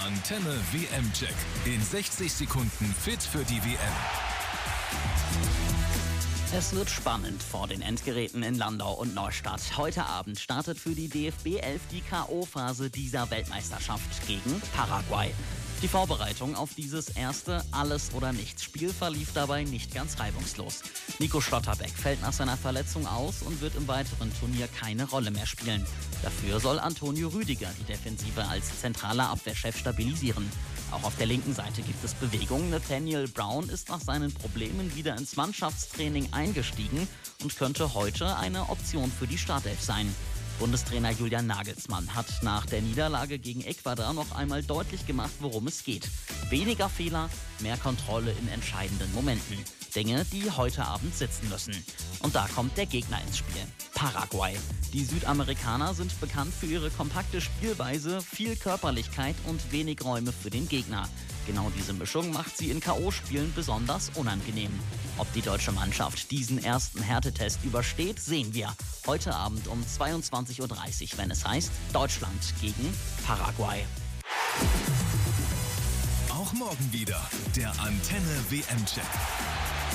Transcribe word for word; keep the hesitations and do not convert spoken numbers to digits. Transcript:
Antenne W M-Check. In sechzig Sekunden fit für die W M. Es wird spannend vor den Endgeräten in Landau und Neustadt. Heute Abend startet für die D F B elf die K O-Phase dieser Weltmeisterschaft gegen Paraguay. Die Vorbereitung auf dieses erste Alles-oder-Nichts-Spiel verlief dabei nicht ganz reibungslos. Nico Schlotterbeck fällt nach seiner Verletzung aus und wird im weiteren Turnier keine Rolle mehr spielen. Dafür soll Antonio Rüdiger die Defensive als zentraler Abwehrchef stabilisieren. Auch auf der linken Seite gibt es Bewegung. Nathaniel Brown ist nach seinen Problemen wieder ins Mannschaftstraining eingestiegen und könnte heute eine Option für die Startelf sein. Bundestrainer Julian Nagelsmann hat nach der Niederlage gegen Ecuador noch einmal deutlich gemacht, worum es geht. Weniger Fehler, mehr Kontrolle in entscheidenden Momenten. Dinge, die heute Abend sitzen müssen. Und da kommt der Gegner ins Spiel. Paraguay. Die Südamerikaner sind bekannt für ihre kompakte Spielweise, viel Körperlichkeit und wenig Räume für den Gegner. Genau diese Mischung macht sie in K O-Spielen besonders unangenehm. Ob die deutsche Mannschaft diesen ersten Härtetest übersteht, sehen wir heute Abend um zweiundzwanzig Uhr dreißig, wenn es heißt Deutschland gegen Paraguay. Auch morgen wieder der Antenne W M-Check.